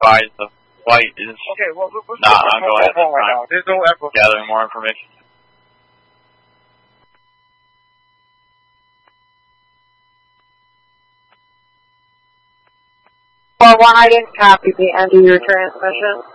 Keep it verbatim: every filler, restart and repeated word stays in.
advise the flight is okay, well, let's not ongoing at this right time. now. There's no echo. Gathering more information. Well, one, I didn't copy the end of your transmission.